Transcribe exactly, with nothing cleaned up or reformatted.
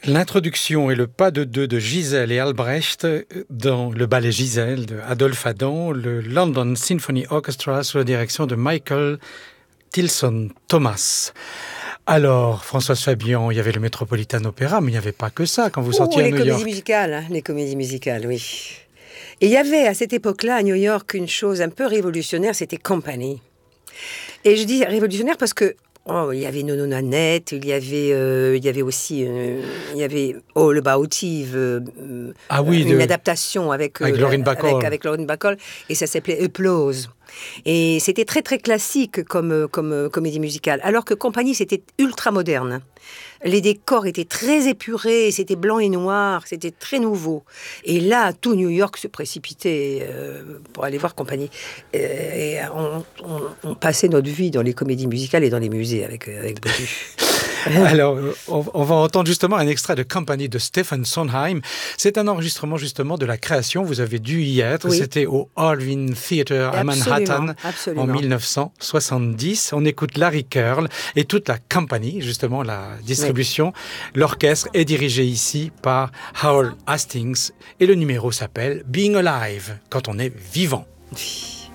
L'introduction et le pas de deux de Gisèle et Albrecht dans le ballet Gisèle de Adolphe Adam, le London Symphony Orchestra sous la direction de Michael Tilson Thomas. Alors, Françoise Fabian, il y avait le Metropolitan Opera, mais il n'y avait pas que ça quand vous sortiez oh, à New York. Les comédies musicales, hein, les comédies musicales, oui. Et il y avait à cette époque-là, à New York, une chose un peu révolutionnaire, c'était Company. Et je dis révolutionnaire parce que oh, il y avait Nono Nanette, il y avait, euh, il y avait aussi euh, il y avait All About Eve, euh, ah oui, une de... adaptation avec, avec, euh, Lauren Bacall. avec, avec Lauren Bacall, et ça s'appelait Applause. Et c'était très très classique comme, comme comédie musicale, alors que Compagnie c'était ultra moderne. Les décors étaient très épurés, c'était blanc et noir, c'était très nouveau. Et là, tout New York se précipitait euh, pour aller voir Compagnie. Et on, on, on passait notre vie dans les comédies musicales et dans les musées avec, avec Bodu. Alors, on, on va entendre justement un extrait de Company de Stephen Sondheim. C'est un enregistrement justement de la création. Vous avez dû y être. Oui. C'était au Irving Theatre à Manhattan absolument. en mille neuf cent soixante-dix. On écoute Larry Curl et toute la compagnie, justement la distribution. Oui. L'orchestre est dirigé ici par Howell Hastings et le numéro s'appelle Being Alive, quand on est vivant. Oui.